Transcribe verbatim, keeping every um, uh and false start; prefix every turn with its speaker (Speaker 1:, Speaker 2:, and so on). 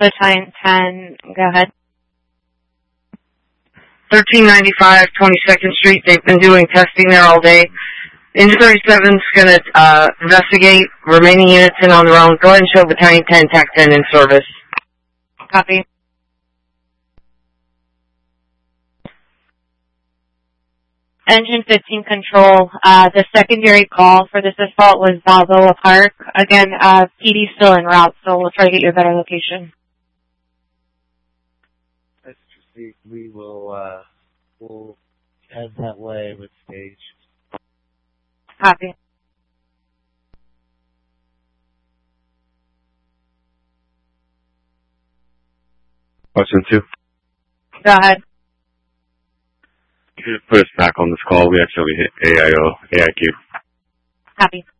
Speaker 1: Battalion ten, go ahead.
Speaker 2: thirteen ninety-five twenty-second Street. They've been doing testing there all day. Engine thirty-seven's going to uh, investigate remaining units in on their own. Go ahead and show Battalion ten, T A C ten in service.
Speaker 1: Copy. Engine fifteen control, uh, the secondary call for this assault was Balboa Park. Again, uh, P D's still en route, so we'll try to get you a better location.
Speaker 3: Let's proceed. We will, uh, we'll head that way with stage.
Speaker 1: Copy.
Speaker 4: Question two.
Speaker 1: Go ahead.
Speaker 4: You could put us back on this call. We actually hit A I O, A I Q.
Speaker 1: Copy.